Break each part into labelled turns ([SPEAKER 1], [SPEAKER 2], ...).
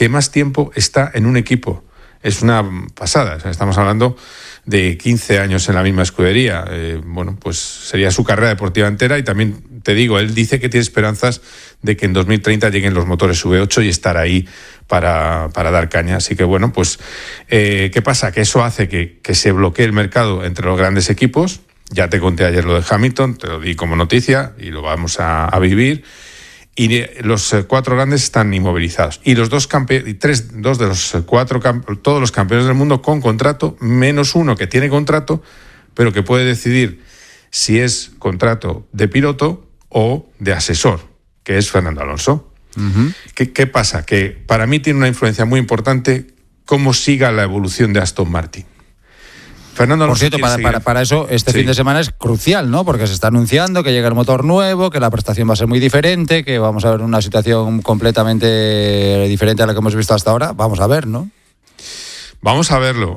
[SPEAKER 1] que más tiempo está en un equipo. Es una pasada. O sea, estamos hablando de 15 años en la misma escudería. Bueno, pues sería su carrera deportiva entera. Y también te digo, él dice que tiene esperanzas de que en 2030 lleguen los motores V8 y estar ahí para dar caña. Así que bueno, pues ¿qué pasa? Que eso hace que se bloquee el mercado entre los grandes equipos. Ya te conté ayer lo de Hamilton, te lo di como noticia y lo vamos a vivir. Y los 4 grandes están inmovilizados. Y los dos de los 4, todos los campeones del mundo con contrato, menos uno que tiene contrato, pero que puede decidir si es contrato de piloto o de asesor, que es Fernando Alonso. Uh-huh. ¿Qué pasa? Que para mí tiene una influencia muy importante cómo siga la evolución de Aston Martin. Fernando Alonso,
[SPEAKER 2] por cierto, para eso fin de semana es crucial, ¿no? Porque se está anunciando que llega el motor nuevo, que la prestación va a ser muy diferente, que vamos a ver una situación completamente diferente a la que hemos visto hasta ahora. Vamos a ver, ¿no?
[SPEAKER 1] Vamos a verlo.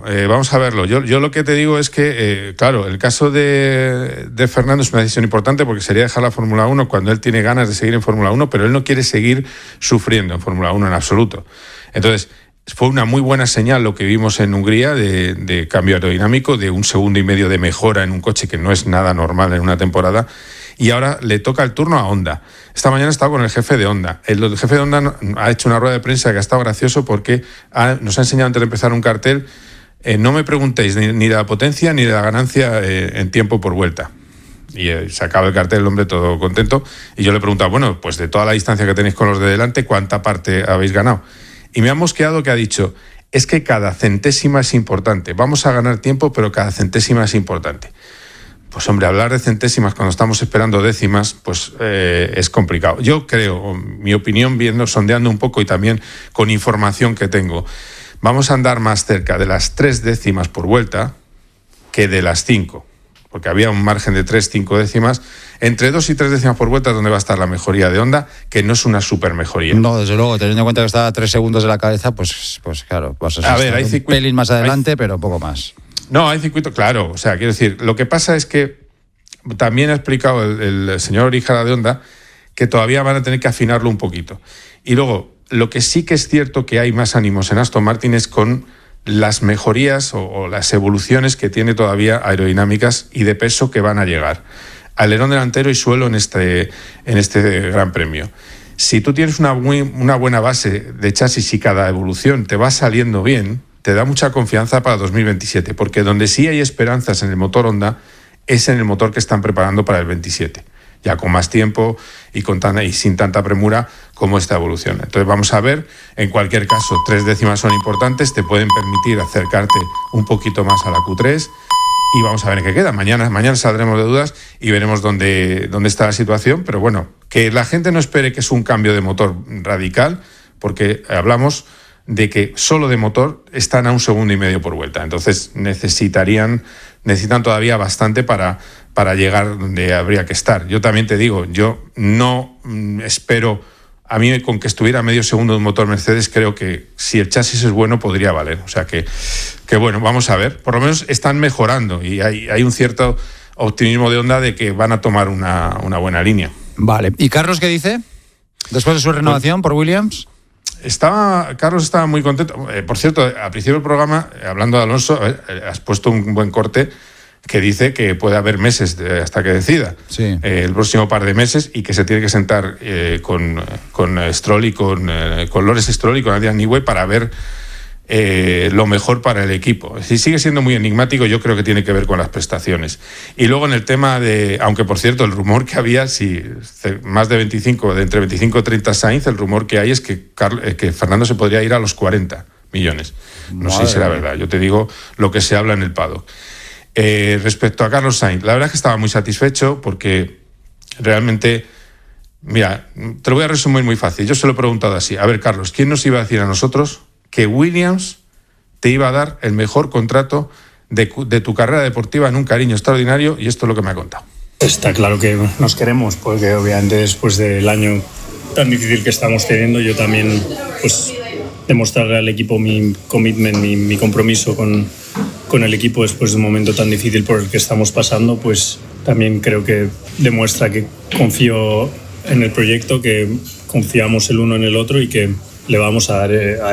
[SPEAKER 1] Yo lo que te digo es que, claro, el caso de Fernando es una decisión importante porque sería dejar la Fórmula 1 cuando él tiene ganas de seguir en Fórmula 1, pero él no quiere seguir sufriendo en Fórmula 1 en absoluto. Entonces, fue una muy buena señal lo que vimos en Hungría de cambio aerodinámico, de 1,5 segundos de mejora en un coche que no es nada normal en una temporada. Y ahora le toca el turno a Honda. Esta mañana he estado con el jefe de Honda. El jefe de Honda ha hecho una rueda de prensa que ha estado gracioso porque nos ha enseñado antes de empezar un cartel: no me preguntéis ni de la potencia ni de la ganancia en tiempo por vuelta. Y se acaba el cartel, el hombre todo contento. Y yo le he preguntado, bueno, pues de toda la distancia que tenéis con los de delante, ¿cuánta parte habéis ganado? Y me ha mosqueado que ha dicho, es que cada centésima es importante. Vamos a ganar tiempo, pero cada centésima es importante. Pues hombre, hablar de centésimas cuando estamos esperando décimas, pues es complicado. Yo creo, mi opinión, sondeando un poco y también con información que tengo, vamos a andar más cerca de las 3 décimas por vuelta que de las 5. Porque había un margen de 3-5 décimas. Entre 2 y 3 décimas por vuelta es donde va a estar la mejoría de Honda, que no es una super mejoría.
[SPEAKER 2] No, desde luego, teniendo en cuenta que está a 3 segundos de la cabeza, pues claro, vas a ver, hay un pelín más adelante, pero poco más.
[SPEAKER 1] No, hay circuito, claro. O sea, quiero decir, lo que pasa es que también ha explicado el señor Oríjara de Honda que todavía van a tener que afinarlo un poquito. Y luego, lo que sí que es cierto que hay más ánimos en Aston Martin es con las mejorías o las evoluciones que tiene todavía aerodinámicas y de peso que van a llegar. Alerón delantero y suelo en este Gran Premio. Si tú tienes una buena base de chasis y cada evolución te va saliendo bien, te da mucha confianza para 2027, porque donde sí hay esperanzas en el motor Honda es en el motor que están preparando para el 27. Ya con más tiempo y sin tanta premura como esta evolución. Entonces vamos a ver, en cualquier caso, 3 décimas son importantes, te pueden permitir acercarte un poquito más a la Q3 y vamos a ver en qué queda. Mañana saldremos de dudas y veremos dónde está la situación, pero bueno, que la gente no espere que es un cambio de motor radical, porque hablamos de que solo de motor están a 1,5 segundos por vuelta. Entonces necesitan todavía bastante para llegar donde habría que estar. Yo también te digo, yo no espero, a mí con que estuviera a medio segundo de un motor Mercedes, creo que si el chasis es bueno podría valer. O sea que bueno, vamos a ver. Por lo menos están mejorando y hay un cierto optimismo de Honda de que van a tomar una buena línea.
[SPEAKER 2] Vale. ¿Y Carlos qué dice? Después de su renovación por Williams.
[SPEAKER 1] Carlos estaba muy contento. Por cierto, al principio del programa, hablando de Alonso, has puesto un buen corte que dice que puede haber meses hasta que decida.
[SPEAKER 2] Sí.
[SPEAKER 1] El próximo par de meses, y que se tiene que sentar con Stroll y con Lawrence Stroll y con Adrian Newey para ver lo mejor para el equipo. Si sigue siendo muy enigmático, yo creo que tiene que ver con las prestaciones. Y luego en el tema de, aunque por cierto el rumor que había, si más de entre 25 y 30 Sainz, el rumor que hay es que Fernando se podría ir a los 40 millones. No sé si será verdad, yo te digo lo que se habla en el paddock. Respecto a Carlos Sainz, la verdad es que estaba muy satisfecho porque realmente, mira, te lo voy a resumir muy fácil. Yo se lo he preguntado así: a ver, Carlos, ¿quién nos iba a decir a nosotros que Williams te iba a dar el mejor contrato de tu carrera deportiva en un cariño extraordinario? Y esto es lo que me ha contado.
[SPEAKER 3] Está claro que nos queremos, porque obviamente después del año tan difícil que estamos teniendo, yo también pues demostrarle al equipo mi commitment, mi compromiso con el equipo después de un momento tan difícil por el que estamos pasando, pues también creo que demuestra que confío en el proyecto, que confiamos el uno en el otro y que le vamos a dar